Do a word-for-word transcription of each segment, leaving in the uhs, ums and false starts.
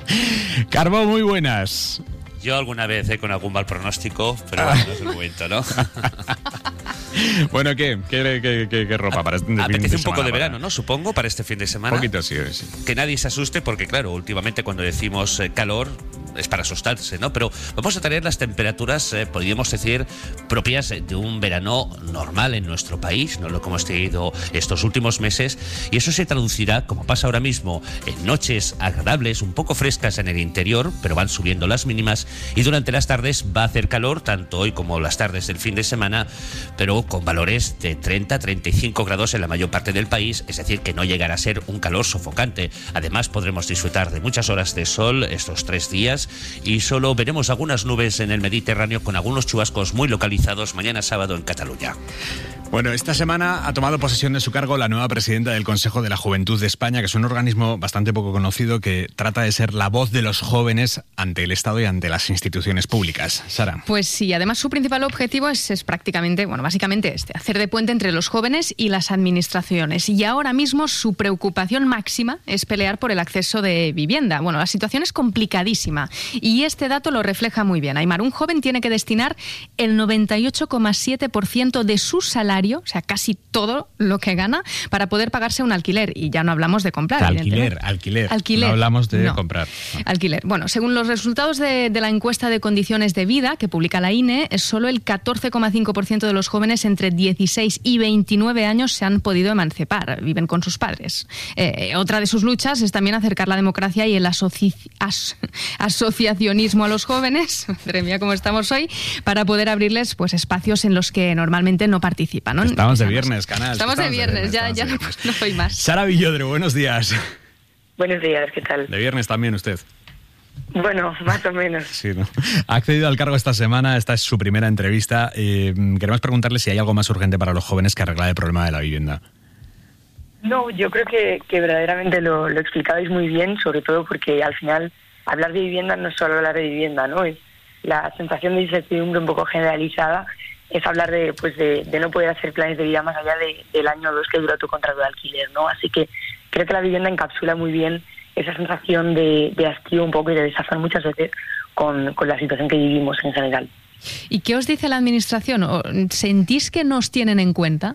Carbó, muy buenas. Yo alguna vez, eh, con algún mal pronóstico, pero bueno, no es el momento, ¿no? Bueno, ¿qué? ¿Qué, qué, qué, qué ropa para este fin de semana? Apetece un poco de verano, ¿no? Supongo, para este fin de semana. Un poquito, sí, sí. Que nadie se asuste porque, claro, últimamente cuando decimos eh, calor es para asustarse, ¿no? Pero vamos a tener las temperaturas, eh, podríamos decir, propias de un verano normal en nuestro país, no lo que hemos tenido estos últimos meses, y eso se traducirá, como pasa ahora mismo, en noches agradables, un poco frescas en el interior, pero van subiendo las mínimas, y durante las tardes va a hacer calor, tanto hoy como las tardes del fin de semana, pero con valores de treinta a treinta y cinco grados en la mayor parte del país, es decir, que no llegará a ser un calor sofocante. Además, podremos disfrutar de muchas horas de sol estos tres días y solo veremos algunas nubes en el Mediterráneo con algunos chubascos muy localizados mañana sábado en Cataluña. Bueno, esta semana ha tomado posesión de su cargo la nueva presidenta del Consejo de la Juventud de España, que es un organismo bastante poco conocido que trata de ser la voz de los jóvenes ante el Estado y ante las instituciones públicas. Sara. Pues sí, además su principal objetivo es, es prácticamente, bueno, básicamente este, hacer de puente entre los jóvenes y las administraciones. Y ahora mismo su preocupación máxima es pelear por el acceso de vivienda. Bueno, la situación es complicadísima y este dato lo refleja muy bien. Aymar, un joven tiene que destinar el noventa y ocho coma siete por ciento de su salario, o sea, casi todo lo que gana, para poder pagarse un alquiler. Y ya no hablamos de comprar. Alquiler, alquiler. Alquiler. No hablamos de no. comprar. No. Alquiler. Bueno, según los resultados de, de la encuesta de condiciones de vida que publica la I N E, solo el catorce coma cinco por ciento de los jóvenes entre dieciséis y veintinueve años se han podido emancipar, viven con sus padres. Eh, otra de sus luchas es también acercar la democracia y el asoci as asociacionismo a los jóvenes, madre mía cómo estamos hoy, para poder abrirles pues espacios en los que normalmente no participan, ¿no? Estamos de viernes, canal. Estamos, estamos de viernes, ya, ya no, no soy más. Sara Villodre, buenos días. Buenos días, ¿qué tal? De viernes también usted. Bueno, más o menos. Sí, ¿no? Ha accedido al cargo esta semana, esta es su primera entrevista. Eh, queremos preguntarle si hay algo más urgente para los jóvenes que arreglar el problema de la vivienda. No, yo creo que, que verdaderamente lo, lo explicabais muy bien, sobre todo porque al final hablar de vivienda no es solo hablar de vivienda, ¿no? Es la sensación de incertidumbre un poco generalizada, es hablar de pues de, de no poder hacer planes de vida más allá de, del año o dos que dura tu contrato de alquiler, ¿no? Así que creo que la vivienda encapsula muy bien esa sensación de, de hastío un poco y de desazón muchas veces con, con la situación que vivimos en general. ¿Y qué os dice la Administración? ¿Sentís que nos tienen en cuenta?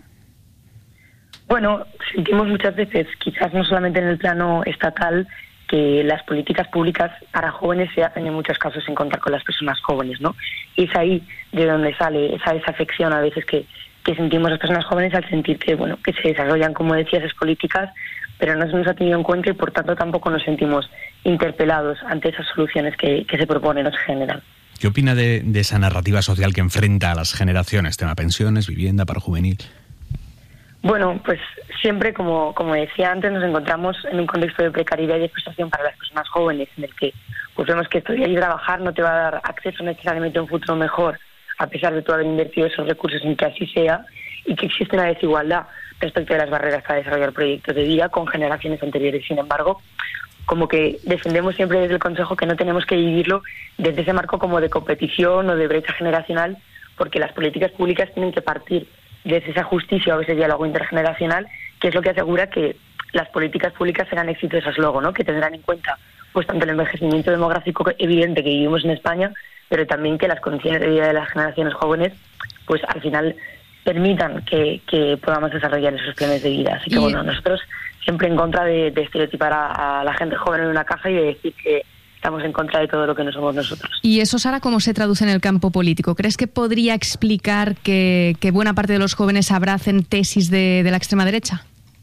Bueno, sentimos muchas veces, quizás no solamente en el plano estatal, que las políticas públicas para jóvenes se hacen en muchos casos en contar con las personas jóvenes, ¿no? Y es ahí de donde sale esa desafección a veces que, que sentimos las personas jóvenes al sentir que, bueno, que se desarrollan, como decías, esas políticas, pero no se nos ha tenido en cuenta y por tanto tampoco nos sentimos interpelados ante esas soluciones que, que se proponen o se generan. ¿Qué opina de, de esa narrativa social que enfrenta a las generaciones? Tema pensiones, vivienda, paro juvenil. Bueno, pues siempre, como, como decía antes, nos encontramos en un contexto de precariedad y de frustración para las personas jóvenes, en el que pues vemos que estudiar y trabajar no te va a dar acceso necesariamente a un futuro mejor, a pesar de tú haber invertido esos recursos en que así sea, y que existe una desigualdad respecto de las barreras para desarrollar proyectos de vida con generaciones anteriores. Sin embargo, como que defendemos siempre desde el Consejo que no tenemos que vivirlo desde ese marco como de competición o de brecha generacional, porque las políticas públicas tienen que partir desde esa justicia o ese diálogo intergeneracional, que es lo que asegura que las políticas públicas serán exitosas luego, ¿no? Que tendrán en cuenta pues tanto el envejecimiento demográfico evidente que vivimos en España, pero también que las condiciones de vida de las generaciones jóvenes pues al final permitan que, que podamos desarrollar esos planes de vida. Así que, y... bueno, nosotros siempre en contra de, de estereotipar a, a la gente joven en una caja y de decir que estamos en contra de todo lo que no somos nosotros. ¿Y eso, Sara, cómo se traduce en el campo político? ¿Crees que podría explicar que, que buena parte de los jóvenes abracen tesis de, de la extrema derecha?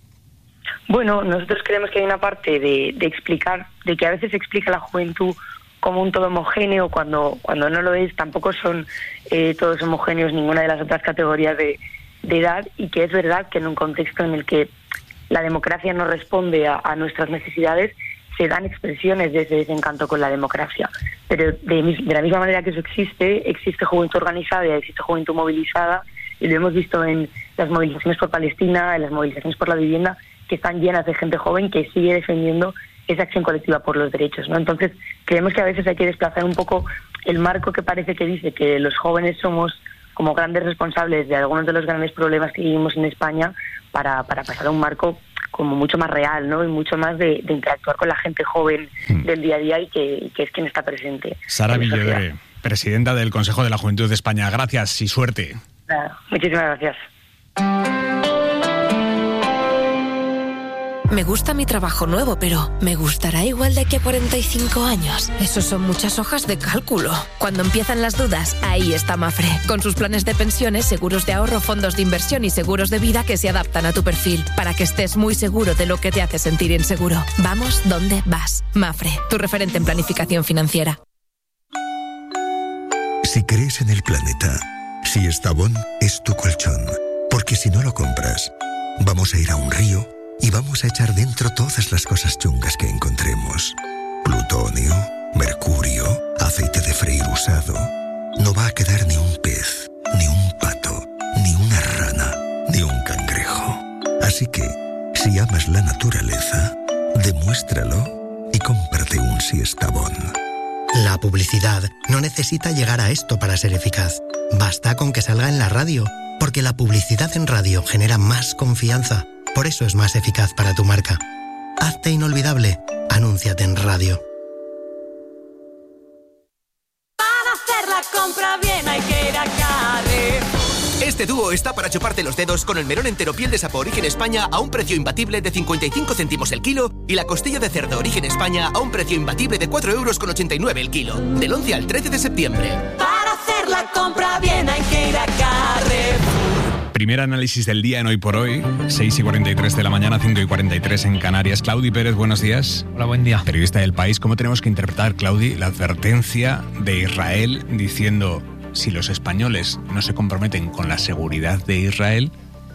Bueno, nosotros creemos que hay una parte de, de explicar, de que a veces se explica la juventud como un todo homogéneo, cuando cuando no lo es, tampoco son eh, todos homogéneos ninguna de las otras categorías de, de edad, y que es verdad que en un contexto en el que la democracia no responde a, a nuestras necesidades, se dan expresiones de ese desencanto con la democracia. Pero de, de la misma manera que eso existe, existe juventud organizada y existe juventud movilizada, y lo hemos visto en las movilizaciones por Palestina, en las movilizaciones por la vivienda, que están llenas de gente joven que sigue defendiendo esa acción colectiva por los derechos, ¿no? Entonces, creemos que a veces hay que desplazar un poco el marco que parece que dice que los jóvenes somos como grandes responsables de algunos de los grandes problemas que vivimos en España para, para pasar a un marco como mucho más real, ¿no? Y mucho más de, de interactuar con la gente joven mm. del día a día y que, y que es quien está presente. Sara Villodre, presidenta del Consejo de la Juventud de España. Gracias y suerte. Nada, muchísimas gracias. Me gusta mi trabajo nuevo, pero ¿me gustará igual de aquí a cuarenta y cinco años? Eso son muchas hojas de cálculo. Cuando empiezan las dudas, ahí está Mapfre. Con sus planes de pensiones, seguros de ahorro, fondos de inversión y seguros de vida que se adaptan a tu perfil, para que estés muy seguro de lo que te hace sentir inseguro. Vamos donde vas. Mapfre, tu referente en planificación financiera. Si crees en el planeta, si Estabón es tu colchón, porque si no lo compras, vamos a ir a un río y vamos a echar dentro todas las cosas chungas que encontremos. Plutonio, mercurio, aceite de freír usado. No va a quedar ni un pez, ni un pato, ni una rana, ni un cangrejo. Así que, si amas la naturaleza, demuéstralo y cómprate un Siestabón. La publicidad no necesita llegar a esto para ser eficaz. Basta con que salga en la radio, porque la publicidad en radio genera más confianza. Por eso es más eficaz para tu marca. Hazte inolvidable. Anúnciate en radio. Para hacer la compra bien hay que ir a Carrefour. Este dúo está para chuparte los dedos con el melón entero piel de sapo Origen España a un precio imbatible de cincuenta y cinco céntimos el kilo y la costilla de cerdo Origen España a un precio imbatible de cuatro euros con ochenta y nueve el kilo. Del once al trece de septiembre. Para hacer la compra bien hay que ir a Carrefour. Primer análisis del día en Hoy por Hoy, seis y cuarenta y tres de la mañana, cinco y cuarenta y tres en Canarias. Claudi Pérez, buenos días. Hola, buen día. Periodista del País. ¿Cómo tenemos que interpretar, Claudi, la advertencia de Israel diciendo: si los españoles no se comprometen con la seguridad de Israel,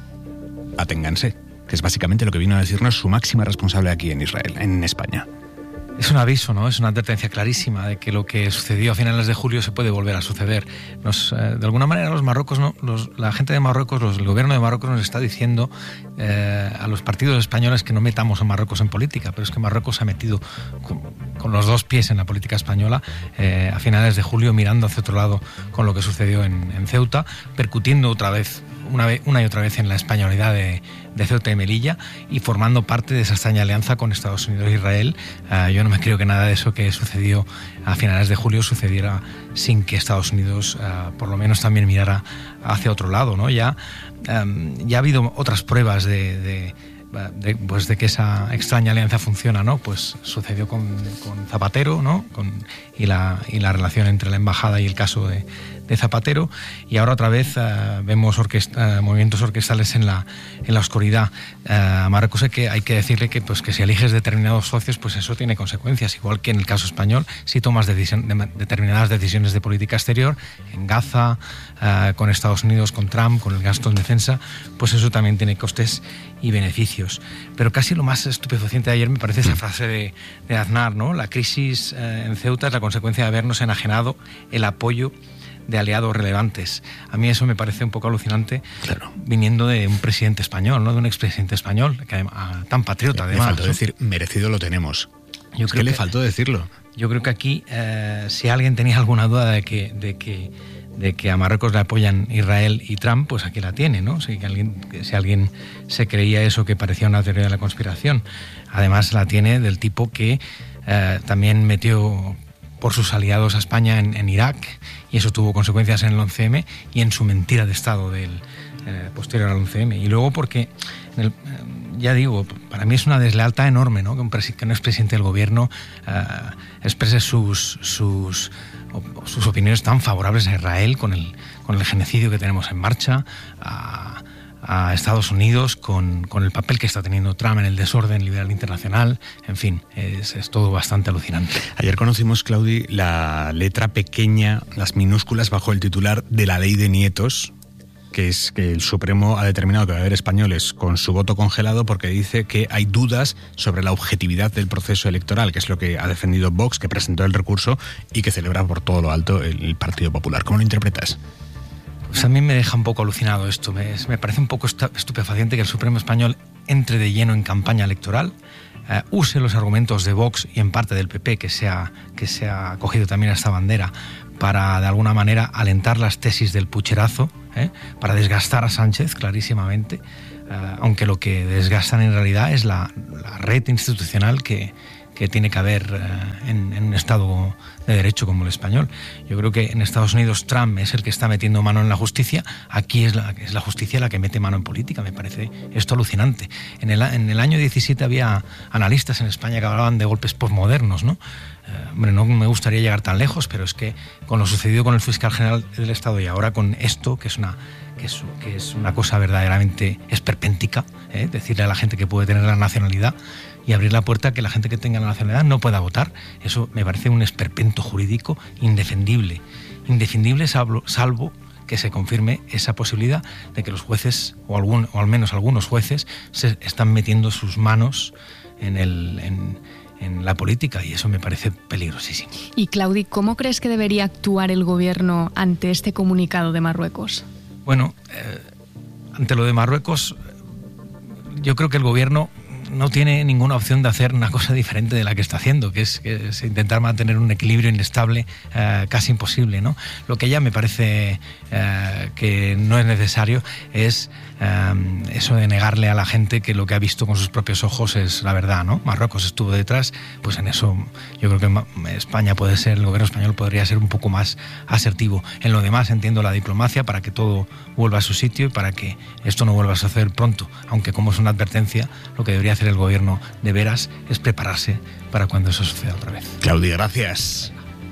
aténganse? Que es básicamente lo que vino a decirnos su máxima responsable aquí en Israel, en España. Es un aviso, ¿no? Es una advertencia clarísima de que lo que sucedió a finales de julio se puede volver a suceder. Nos, eh, de alguna manera los Marruecos, ¿no? los, la gente de Marruecos, los, el gobierno de Marruecos nos está diciendo eh, a los partidos españoles que no metamos a Marruecos en política, pero es que Marruecos se ha metido con, con los dos pies en la política española eh, a finales de julio, mirando hacia otro lado con lo que sucedió en, en Ceuta, percutiendo otra vez Una, vez, una y otra vez en la españolidad de, de Ceuta y Melilla y formando parte de esa extraña alianza con Estados Unidos e Israel. Uh, yo no me creo que nada de eso que sucedió a finales de julio sucediera sin que Estados Unidos uh, por lo menos también mirara hacia otro lado, ¿no? Ya, um, ya ha habido otras pruebas de... de De, pues de que esa extraña alianza funciona, ¿no? Pues sucedió con, con Zapatero, ¿no? Con, y, la, y la relación entre la embajada y el caso de, de Zapatero, y ahora otra vez uh, vemos orquesta, uh, movimientos orquestales en la, en la oscuridad. Uh, a Marruecos hay que, hay que decirle que, pues, que si eliges determinados socios, pues eso tiene consecuencias, igual que en el caso español, si tomas decisión, de, determinadas decisiones de política exterior, en Gaza, uh, con Estados Unidos, con Trump, con el gasto en defensa, pues eso también tiene costes y beneficios. Pero casi lo más estupefaciente de ayer me parece esa frase de, de Aznar, ¿no? La crisis eh, en Ceuta es la consecuencia de habernos enajenado el apoyo de aliados relevantes. A mí eso me parece un poco alucinante, claro, viniendo de un presidente español, ¿no? De un expresidente español, que además, tan patriota además. Le faltó ¿no? decir, merecido lo tenemos. Yo es creo que le faltó decirlo. Yo creo que aquí, eh, si alguien tenía alguna duda de que, de que de que a Marruecos le apoyan Israel y Trump, pues aquí la tiene, ¿no? Si alguien, si alguien se creía eso que parecía una teoría de la conspiración, además la tiene del tipo que eh, también metió por sus aliados a España en, en Irak, y eso tuvo consecuencias en el once eme y en su mentira de Estado del eh, posterior al once eme. Y luego porque, en el, ya digo, para mí es una deslealtad enorme, ¿no? Que un, que un expresidente del gobierno eh, exprese sus... sus sus opiniones tan favorables a Israel con el, con el genocidio que tenemos en marcha, a, a Estados Unidos con, con el papel que está teniendo Trump en el desorden liberal internacional. En fin, es, es todo bastante alucinante. Ayer conocimos, Claudi, la letra pequeña, las minúsculas bajo el titular de la ley de nietos, que es que el Supremo ha determinado que va a haber españoles con su voto congelado porque dice que hay dudas sobre la objetividad del proceso electoral, que es lo que ha defendido Vox, que presentó el recurso y que celebra por todo lo alto el Partido Popular. ¿Cómo lo interpretas? Pues a mí me deja un poco alucinado esto. Me, me parece un poco estupefaciente que el Supremo español entre de lleno en campaña electoral, eh, use los argumentos de Vox y en parte del P P, que se ha, que se ha acogido también a esta bandera, para de alguna manera alentar las tesis del pucherazo, ¿eh? para desgastar a Sánchez clarísimamente, aunque lo que desgastan en realidad es la, la red institucional que, que tiene que haber uh, en, en un Estado de Derecho como el español. Yo creo que en Estados Unidos Trump es el que está metiendo mano en la justicia, aquí es la, es la justicia la que mete mano en política. Me parece esto alucinante. En el, en el año diecisiete había analistas en España que hablaban de golpes posmodernos, ¿no? Eh, hombre, no me gustaría llegar tan lejos, pero es que con lo sucedido con el fiscal general del Estado y ahora con esto, que es una, que es, que es una cosa verdaderamente esperpéntica, ¿eh? Decirle a la gente que puede tener la nacionalidad y abrir la puerta a que la gente que tenga la nacionalidad no pueda votar. Eso me parece un esperpento jurídico indefendible. Indefendible salvo, salvo que se confirme esa posibilidad de que los jueces, o, algún, o al menos algunos jueces, se están metiendo sus manos en, el, en, en la política, y eso me parece peligrosísimo. Y Claudi, ¿cómo crees que debería actuar el gobierno ante este comunicado de Marruecos? Bueno, eh, ante lo de Marruecos, yo creo que el gobierno no tiene ninguna opción de hacer una cosa diferente de la que está haciendo, que es, que es intentar mantener un equilibrio inestable eh, casi imposible, ¿no? Lo que ya me parece eh, que no es necesario es eh, eso de negarle a la gente que lo que ha visto con sus propios ojos es la verdad, ¿no? Marruecos estuvo detrás, pues en eso yo creo que España puede ser, el gobierno español podría ser un poco más asertivo. En lo demás entiendo la diplomacia para que todo vuelva a su sitio y para que esto no vuelva a suceder pronto, aunque como es una advertencia, lo que debería hacer el gobierno de veras es prepararse para cuando eso suceda otra vez. Claudia, gracias.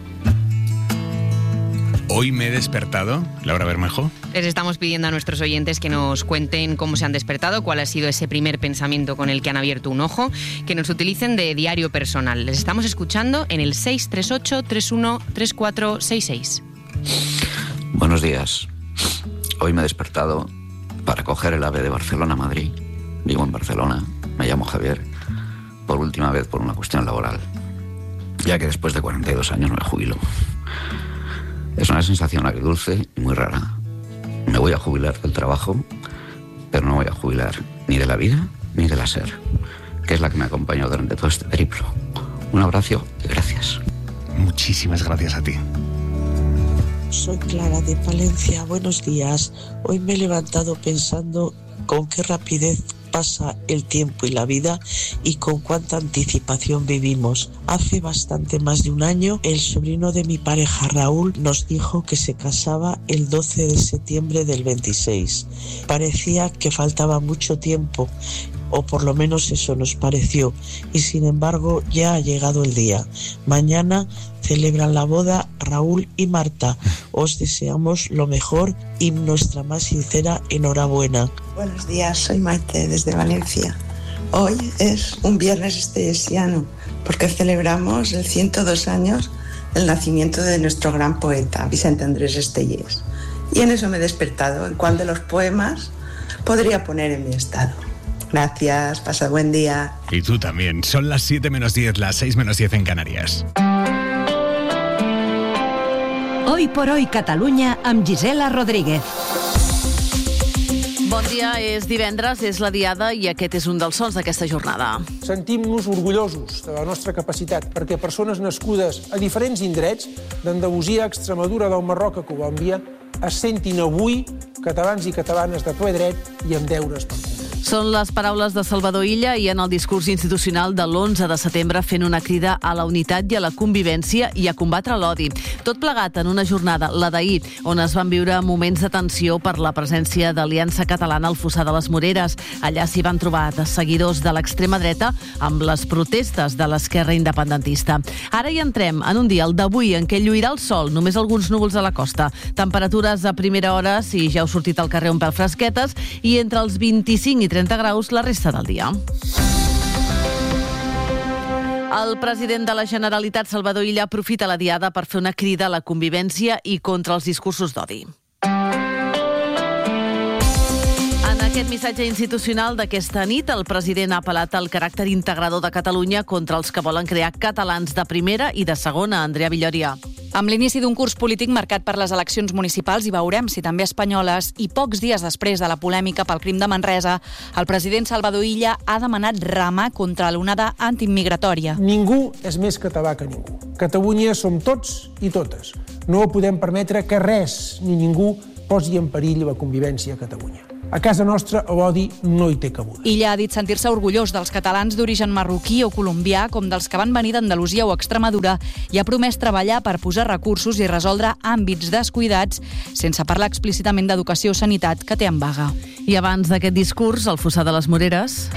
Hoy me he despertado, Laura Bermejo. Les estamos pidiendo a nuestros oyentes que nos cuenten cómo se han despertado, cuál ha sido ese primer pensamiento con el que han abierto un ojo, que nos utilicen de diario personal. Les estamos escuchando en el seis tres ocho, tres uno tres cuatro seis seis. Buenos días. Hoy me he despertado para coger el AVE de Barcelona a Madrid. Vivo en Barcelona, me llamo Javier, por última vez por una cuestión laboral, ya que después de cuarenta y dos años me jubilo. Es una sensación agridulce y muy rara. Me voy a jubilar del trabajo, pero no voy a jubilar ni de la vida ni de la SER, que es la que me acompañó durante todo este periplo. Un abrazo y gracias. Muchísimas gracias a ti. Soy Clara de Palencia. Buenos días. Hoy me he levantado pensando con qué rapidez pasa el tiempo y la vida y con cuánta anticipación vivimos. Hace bastante más de un año, el sobrino de mi pareja Raúl nos dijo que se casaba el doce de septiembre del veintiséis. Parecía que faltaba mucho tiempo, o por lo menos eso nos pareció, y sin embargo ya ha llegado el día. Mañana celebran la boda Raúl y Marta. Os deseamos lo mejor y nuestra más sincera enhorabuena. Buenos días, soy Maite desde Valencia. Hoy es un viernes estellesiano porque celebramos el ciento dos años del nacimiento de nuestro gran poeta, Vicente Andrés Estellés. Y en eso me he despertado, en cuál de los poemas podría poner en mi estado. Gracias, pasa buen día. Y tú también. Son las siete menos diez, las seis menos diez en Canarias. Hoy por hoy Catalunya amb Gisela Rodríguez. Bon dia, és divendres, és la diada i aquest és un dels sons d'aquesta jornada. Sentim-nos orgullosos de la nostra capacitat perquè persones nascudes a diferents indrets, d'Andalusia, Extremadura, del Marroc a Colòmbia, es sentin avui catalans i catalanes de ple dret i amb deures per complir. Són les paraules de Salvador Illa i en el discurs institucional de l'onze de setembre fent una crida a la unitat i a la convivència i a combatre l'odi. Tot plegat en una jornada, la d'ahir, on es van viure moments de tensió per la presència d'Aliança Catalana al Fossar de les Moreres. Allà s'hi van trobar seguidors de l'extrema dreta amb les protestes de l'esquerra independentista. Ara hi entrem en un dia, el d'avui, en què lluirà el sol, només alguns núvols a la costa. Temperatures a primera hora, si ja heu sortit al carrer un pèl fresquetes, i entre els vint-i-cinc i trenta graus la resta del dia. El president de la Generalitat, Salvador Illa, aprofita la diada per fer una crida a la convivència i contra els discursos d'odi. En aquest missatge institucional d'aquesta nit, el president ha apel·lat al caràcter integrador de Catalunya contra els que volen crear catalans de primera i de segona. Andrea Villoria. Amb l'inici d'un curs polític marcat per les eleccions municipals, i veurem si també espanyoles, i pocs dies després de la polèmica pel crim de Manresa, el president Salvador Illa ha demanat remar contra l'onada antiimmigratòria. Ningú és més català que ningú. Catalunya som tots i totes. No podem permetre que res ni ningú posi en perill la convivència a Catalunya. A casa nostra l'odi no hi té cabuda. Illa ha dit sentir-se orgullós dels catalans d'origen marroquí o colombià com dels que van venir d'Andalusia o Extremadura i ha promès treballar per posar recursos i resoldre àmbits descuidats sense parlar explícitament d'educació o sanitat que té en vaga. I abans d'aquest discurs, al Fossar de les Moreres...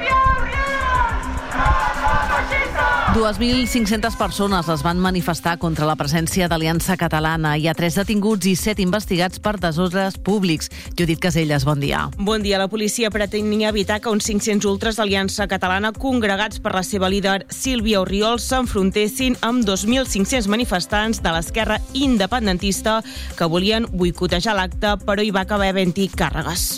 dos mil cinc-centes persones es van manifestar contra la presència d'Aliança Catalana. Hi ha tres detinguts i set investigats per desordres públics. Judit Caselles, bon dia. Bon dia. La policia pretenia evitar que uns cinc-cents ultres d'Aliança Catalana, congregats per la seva líder Sílvia Orriols, s'enfrontessin amb dos mil cinc-cents manifestants de l'esquerra independentista que volien boicotejar l'acte, però hi va acabar havent-hi càrregues.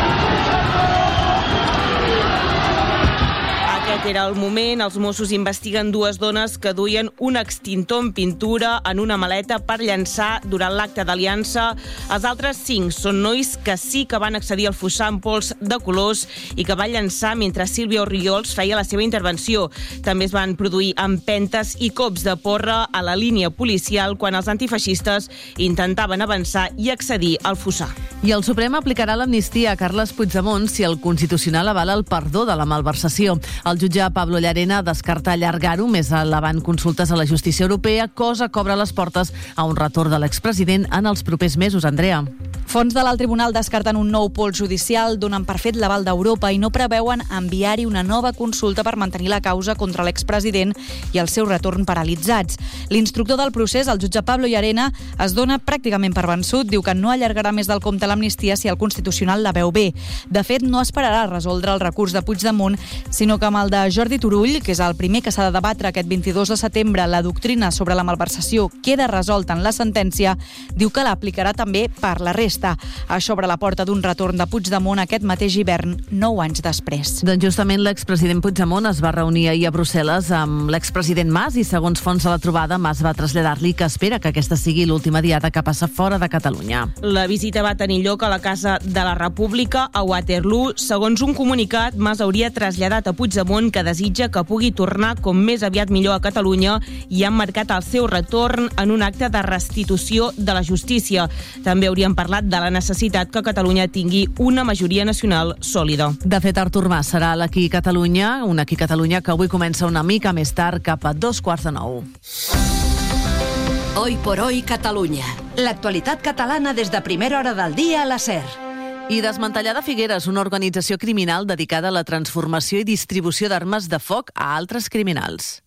Aquest era el moment. Els Mossos investiguen dues dones que duien un extintor en pintura en una maleta per llançar durant l'acte d'Aliança. Els altres cinc són nois que sí que van accedir al fossar amb pols de colors i que van llançar mentre Sílvia Orriols feia la seva intervenció. També es van produir empentes i cops de porra a la línia policial quan els antifeixistes intentaven avançar i accedir al fossar. I el Suprem aplicarà l'amnistia a Carles Puigdemont si el Constitucional avala el perdó de la malversació. El jutge Pablo Llarena descarta allargar-ho més endavant consultes a la justícia europea, cosa que obre les portes a un retorn de l'expresident en els propers mesos. Andrea. Fons de l'alt tribunal descarten un nou pols judicial, donen per fet l'aval d'Europa i no preveuen enviar-hi una nova consulta per mantenir la causa contra l'expresident i el seu retorn paralitzats. L'instructor del procés, el jutge Pablo Llarena, es dona pràcticament per vençut, diu que no allargarà més del compte l'amnistia si el Constitucional la veu bé. De fet, no esperarà resoldre el recurs de Puigdemont, sinó que amb el de Jordi Turull, que és el primer que s'ha de debatre aquest vint-i-dos de setembre, la doctrina sobre la malversació queda resolta en la sentència, diu que l'aplicarà també per la resta. Això obre la porta d'un retorn de Puigdemont aquest mateix hivern, nou anys després. Doncs justament l'expresident Puigdemont es va reunir ahir a Brussel·les amb l'expresident Mas i, segons fons de la trobada, Mas va traslladar-li que espera que aquesta sigui l'última diada que passa fora de Catalunya. La visita va tenir lloc a la Casa de la República, a Waterloo. Segons un comunicat, Mas hauria traslladat a Puigdemont que desitja que pugui tornar com més aviat millor a Catalunya i han marcat el seu retorn en un acte de restitució de la justícia. També haurien parlat de la necessitat que Catalunya tingui una majoria nacional sòlida. De fet, Artur Mas serà l'Aquí Catalunya, un Aquí Catalunya que avui comença una mica més tard, cap a dos quarts de nou. Hoy por hoy Catalunya. L'actualitat catalana des de primera hora del dia a la SER. I Desmantellada Figueres, una organització criminal dedicada a la transformació i distribució d'armes de foc a altres criminals.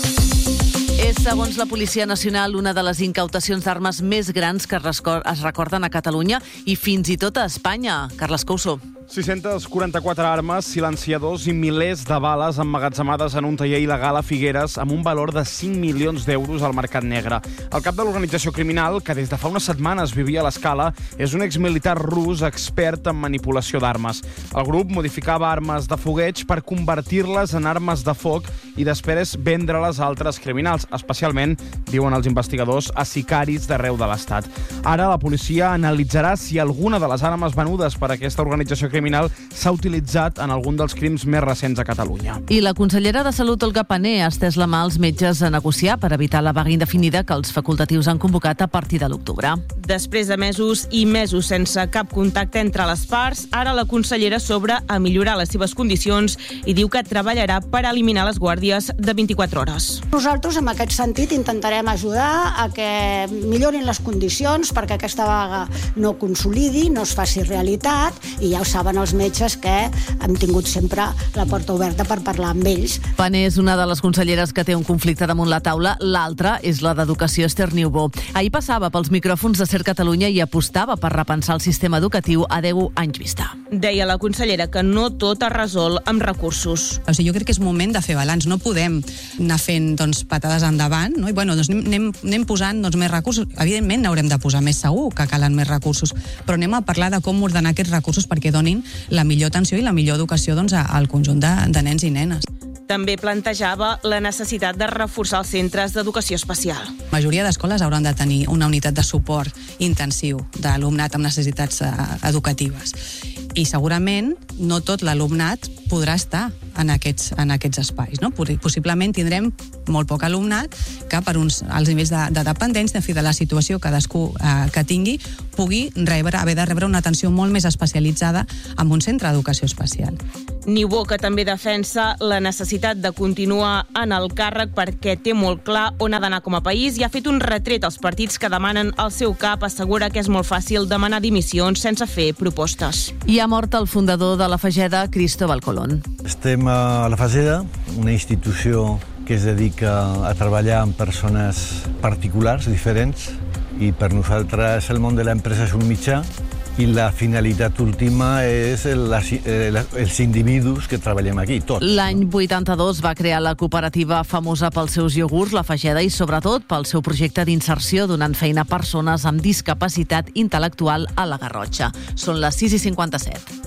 És, segons la Policia Nacional, una de les incautacions d'armes més grans que es recorden a Catalunya i fins i tot a Espanya. Carles Couso. sis-centes quaranta-quatre armes, silenciadors i milers de bales emmagatzemades en un taller il·legal a Figueres amb un valor de cinc milions d'euros al mercat negre. El cap de l'organització criminal, que des de fa unes setmanes vivia a l'Escala, és un exmilitar rus expert en manipulació d'armes. El grup modificava armes de fogueig per convertir-les en armes de foc i després vendre-les a altres criminals, especialment, diuen els investigadors, a sicaris d'arreu de l'Estat. Ara la policia analitzarà si alguna de les armes venudes per aquesta organització criminal s'ha utilitzat en algun dels crims més recents a Catalunya. I la consellera de Salut, Olga Pané, ha estès la mà als metges a negociar per evitar la vaga indefinida que els facultatius han convocat a partir de l'octubre. Després de mesos i mesos sense cap contacte entre les parts, ara la consellera s'obre a millorar les seves condicions i diu que treballarà per eliminar les guàrdies de vint-i-quatre hores. Nosaltres, en aquest sentit, intentarem ajudar a que millorin les condicions perquè aquesta vaga no consolidi, no es faci realitat, i ja ho saben els metges que hem tingut sempre la porta oberta per parlar amb ells. Pané és una de les conselleres que té un conflicte damunt la taula, l'altra és la d'Educació, Esther Niubó. Ahir passava pels micròfons de SER Catalunya i apostava per repensar el sistema educatiu a deu anys vista. Deia la consellera que no tot es resol amb recursos. O sigui, jo crec que és moment de fer balanç, no podem anar fent doncs, patades endavant, no? I bueno, doncs anem, anem posant doncs, més recursos. Evidentment n'haurem de posar més, segur que calen més recursos, però anem a parlar de com ordenar aquests recursos perquè donin la millor atenció i la millor educació doncs, al conjunt de, de nens i nenes. També plantejava la necessitat de reforçar els centres d'educació especial. La majoria d'escoles hauran de tenir una unitat de suport intensiu d'alumnat amb necessitats eh, educatives. I segurament no tot l'alumnat podrà estar en aquests, en aquests espais. No? Possiblement tindrem molt poc alumnat que per uns, als nivells de, de dependència, en fi, de la situació cadascú eh, que tingui, pugui rebre, haver de rebre una atenció molt més especialitzada en un centre d'educació especial. Niubó, que també defensa la necessitat de continuar en el càrrec perquè té molt clar on ha d'anar com a país i ha fet un retret als partits que demanen el seu cap. Assegura que és molt fàcil demanar dimissions sense fer propostes. I ha mort el fundador de la Fageda, Cristóbal Colón. Estem a la Fageda, una institució que es dedica a treballar amb persones particulars, diferents, i per nosaltres el món de l'empresa és un mitjà i la finalitat última és el, el, els individus que treballem aquí, tots. L'any vuitanta-dos va crear la cooperativa famosa pels seus iogurts, la Fageda, i sobretot pel seu projecte d'inserció donant feina a persones amb discapacitat intel·lectual a la Garrotxa. Són les sis i cinquanta-set.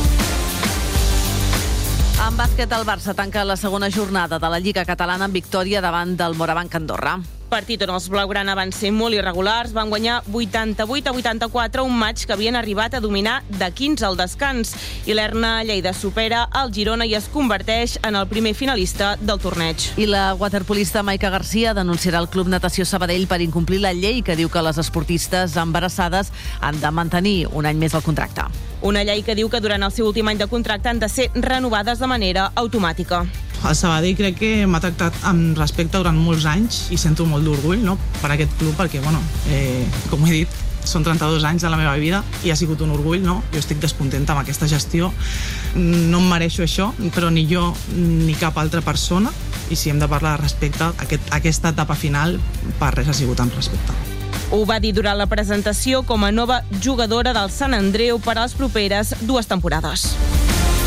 En bàsquet, el Barça tanca la segona jornada de la Lliga Catalana amb victòria davant del Morabanc Andorra. Partit on els blaugrana van ser molt irregulars, van guanyar vuitanta-vuit a vuitanta-quatre, un maig que havien arribat a dominar de quinze al descans. I l'Erna Lleida supera el Girona i es converteix en el primer finalista del torneig. I la waterpolista Maica Garcia denunciarà el Club Natació Sabadell per incomplir la llei que diu que les esportistes embarassades han de mantenir un any més el contracte. Una llei que diu que durant el seu últim any de contracte han de ser renovades de manera automàtica. El Sabadell crec que m'ha tractat amb respecte durant molts anys i sento molt d'orgull, no?, per aquest club, perquè, bueno, eh, com he dit, són trenta-dos anys de la meva vida i ha sigut un orgull, no? Jo estic descontenta amb aquesta gestió. No em mereixo això, però ni jo ni cap altra persona, i si hem de parlar de respecte, aquest, aquesta etapa final per res ha sigut amb respecte. Ho va dir durant la presentació com a nova jugadora del Sant Andreu per a les properes dues temporades.